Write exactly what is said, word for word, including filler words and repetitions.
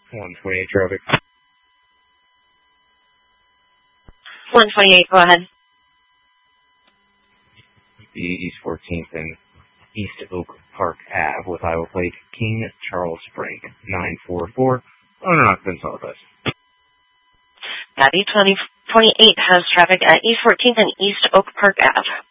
one twenty-eight traffic. one twenty-eight, go ahead. The East fourteenth and East Oak Park Avenue with Iowa Plate, King Charles Frank, nine four four, owner occupant solid bus. Copy, twenty twenty-eight has traffic at East fourteenth and East Oak Park Avenue.